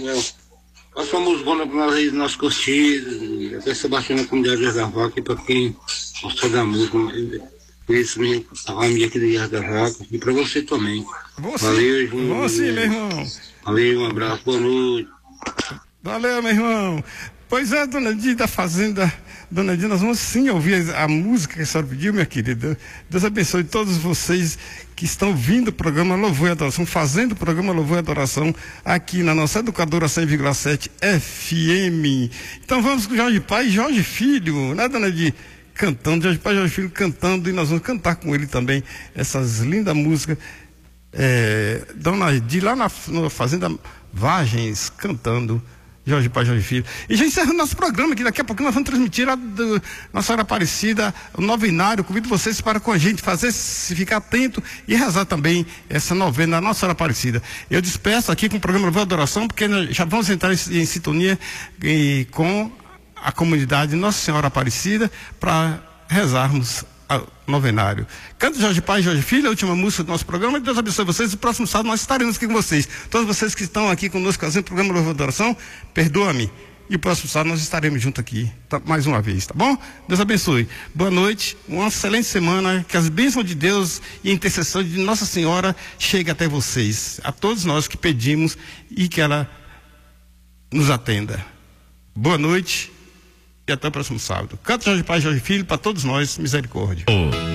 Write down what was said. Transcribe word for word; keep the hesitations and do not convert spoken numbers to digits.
Nós fomos bons na primeira vez, nós curtimos, até Sebastião na comunidade de Jardim aqui para quem gostou da música, conhecimento, a família aqui de Jardim e para você também. Você, valeu, João. Você, meu irmão. Valeu, um abraço, boa noite. Valeu, meu irmão. Pois é, dona Dina da Fazenda, dona Dina, nós vamos sim ouvir a música que a senhora pediu, minha querida. Deus abençoe todos vocês que estão ouvindo o programa Louvor e Adoração, fazendo o programa Louvor e Adoração aqui na nossa Educadora cem vírgula sete F M. Então vamos com Jorge Pai e Jorge Filho, né, dona Dina? Cantando, Jorge Pai e Jorge Filho cantando, e nós vamos cantar com ele também essas lindas músicas. É, dona Dina lá na, na Fazenda Vargens, cantando. Jorge Pai, Jorge Filho. E já encerrando nosso programa, que daqui a pouco nós vamos transmitir a do, Nossa Senhora Aparecida, o novenário. Convido vocês para com a gente fazer, se ficar atento e rezar também essa novena da Nossa Senhora Aparecida. Eu despeço aqui com o programa Louvor e Adoração, porque já vamos entrar em, em sintonia e, com a comunidade Nossa Senhora Aparecida para rezarmos a novenário. Canto Jorge Pai, Jorge Filho, a última música do nosso programa. Deus abençoe vocês. No próximo sábado nós estaremos aqui com vocês. Todos vocês que estão aqui conosco fazendo o programa Louvor e Adoração, perdoa-me. E o próximo sábado nós estaremos juntos aqui, tá, mais uma vez, tá bom? Deus abençoe. Boa noite, uma excelente semana, que as bênçãos de Deus e a intercessão de Nossa Senhora chegue até vocês, a todos nós que pedimos, e que ela nos atenda. Boa noite e até o próximo sábado. Canto Jorge Pai, Jorge Filho, para todos nós, misericórdia. Oh.